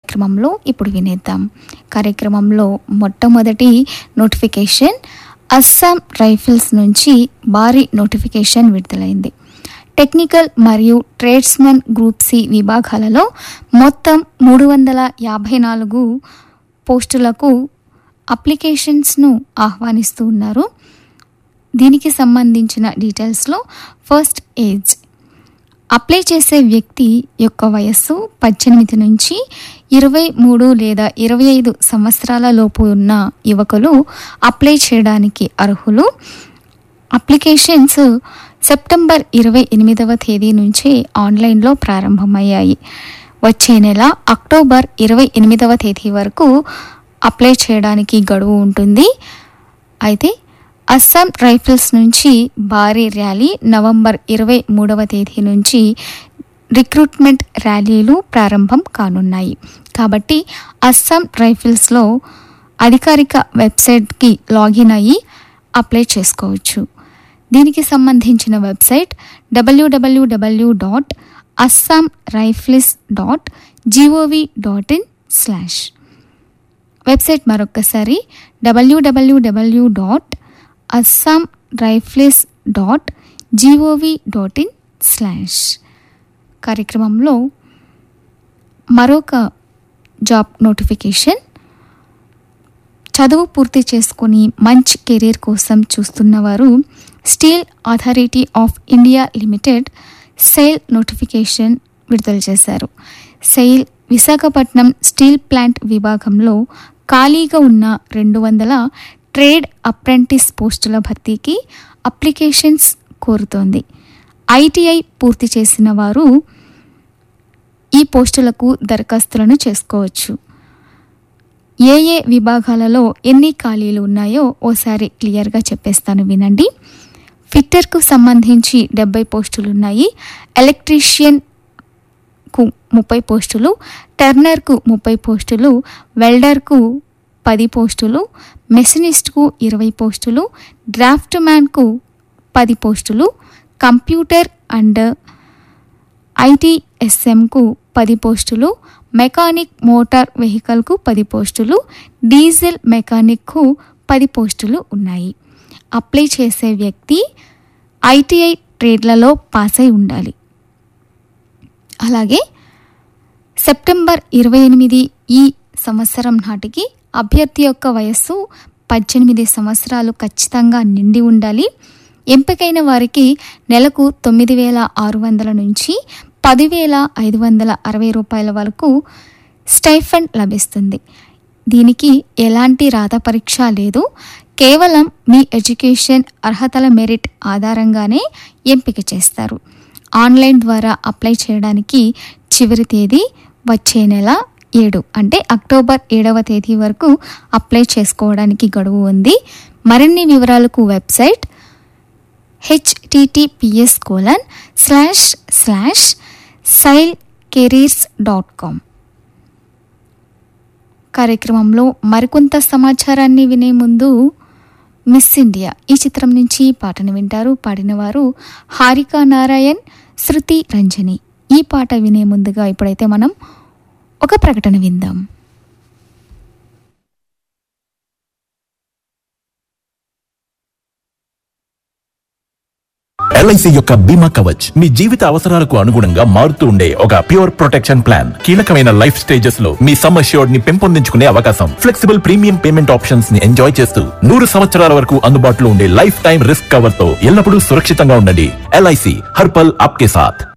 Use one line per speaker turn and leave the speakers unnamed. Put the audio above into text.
కార్యక్రమంలో ఇప్పుడు వినేద్దాం. కార్యక్రమంలో మొట్టమొదటి నోటిఫికేషన్, అస్సాం రైఫిల్స్ నుంచి భారీ నోటిఫికేషన్ విడుదలైంది. టెక్నికల్ మరియు ట్రేడ్స్మెన్ గ్రూప్ సి విభాగాలలో మొత్తం 354 పోస్టులకు అప్లికేషన్స్ను ఆహ్వానిస్తూ ఉన్నారు. దీనికి సంబంధించిన డీటెయిల్స్లో ఫస్ట్ ఏజ్. అప్లై చేసే వ్యక్తి యొక్క వయస్సు 18 నుంచి 23 లేదా 25 సంవత్సరాల లోపు ఉన్న యువకులు అప్లై చేయడానికి అర్హులు. అప్లికేషన్స్ సెప్టెంబర్ 28వ తేదీ నుంచే ఆన్లైన్లో ప్రారంభమయ్యాయి. వచ్చే నెల అక్టోబర్ 28వ తేదీ వరకు అప్లై చేయడానికి గడువు ఉంటుంది. అయితే అస్సాం రైఫిల్స్ నుంచి భారీ ర్యాలీ నవంబర్ 23వ తేదీ నుంచి రిక్రూట్మెంట్ ర్యాలీలు ప్రారంభం కానున్నాయి. కాబట్టి అస్సాం రైఫిల్స్లో అధికారిక వెబ్సైట్కి లాగిన్ అయ్యి అప్లై చేసుకోవచ్చు. దీనికి సంబంధించిన వెబ్సైట్ www.assamrifles.gov.in/ వెబ్సైట్ మరొక్కసారి www.assamrifles.gov.in/. కార్యక్రమంలో మరొక జాబ్ నోటిఫికేషన్, చదువు పూర్తి చేసుకుని మంచి కెరీర్ కోసం చూస్తున్నవారు steel authority of India limited SAIL notification విడుదల చేశారు. సెయిల్ విశాఖపట్నం స్టీల్ ప్లాంట్ విభాగంలో ఖాళీగా ఉన్న 200 ట్రేడ్ అప్రెంటిస్ పోస్టుల భర్తీకి అప్లికేషన్స్ కోరుతోంది. ఐటీఐ పూర్తి చేసిన వారు ఈ పోస్టులకు దరఖాస్తులను చేసుకోవచ్చు. ఏ ఏ విభాగాలలో ఎన్ని ఖాళీలు ఉన్నాయో ఓసారి క్లియర్గా చెప్పేస్తాను, వినండి. ఫిట్టర్కు సంబంధించి 70 పోస్టులు ఉన్నాయి. ఎలక్ట్రీషియన్కు 30 పోస్టులు, టర్నర్కు 30 పోస్టులు, వెల్డర్కు 10 పోస్టులు, మెషినిస్ట్కు 20 పోస్టులు, డ్రాఫ్ట్ మ్యాన్కు 10 పోస్టులు, కంప్యూటర్ అండ్ ఐటీఎస్ఎంకు 10 పోస్టులు, మెకానిక్ మోటార్ వెహికల్కు 10 పోస్టులు, డీజిల్ మెకానిక్కు 10 పోస్టులు ఉన్నాయి. అప్లై చేసే వ్యక్తి ఐటీఐ ట్రేడ్లలో పాస్ అయి ఉండాలి. అలాగే సెప్టెంబర్ 28 ఈ సంవత్సరం నాటికి అభ్యర్థి యొక్క వయస్సు 18 సంవత్సరాలు ఖచ్చితంగా నిండి ఉండాలి. ఎంపికైన వారికి నెలకు 9,600 నుంచి 10,560 రూపాయల వరకు స్టైఫండ్ లభిస్తుంది. దీనికి ఎలాంటి రాత పరీక్ష లేదు. కేవలం మీ ఎడ్యుకేషన్ అర్హతల మెరిట్ ఆధారంగానే ఎంపిక చేస్తారు. ఆన్లైన్ ద్వారా అప్లై చేయడానికి చివరి తేదీ వచ్చే నెల 7 అంటే అక్టోబర్ 7వ తేదీ వరకు అప్లై చేసుకోవడానికి గడువు ఉంది. మరిన్ని వివరాలకు వెబ్సైట్ https://sailcareers.com. కార్యక్రమంలో మరికొంత సమాచారాన్ని వినే ముందు మిస్ ఇండియా ఈ చిత్రం నుంచి పాటను వింటారు. పాడినవారు హారికా నారాయణ్, శృతి రంజని. ఈ పాట వినే ముందుగా ఇప్పుడైతే మనం ఒక ప్రకటన విందాం.
ఎల్ఐసి యొక్క బీమా కవచ్ మీ జీవిత అవసరాలకు అనుగుణంగా మారుతూ ఉండే ఒక ప్యూర్ ప్రొటెక్షన్ ప్లాన్. కీలకమైన లైఫ్ స్టేజెస్ లో మీ సమ్ అష్యూర్డ్ ని పెంపొందించుకునే అవకాశం, ఫ్లెక్సిబుల్ ప్రీమియం పేమెంట్ ఆప్షన్స్ ని ఎంజాయ్ చేస్తూ 100 సంవత్సరాల వరకు అందుబాటులో ఉండే లైఫ్ టైం రిస్క్ కవర్ తో ఎల్లప్పుడూ సురక్షితంగా ఉండండి. ఎల్ఐసి హర్ పల్ ఆప్కే సాథ్.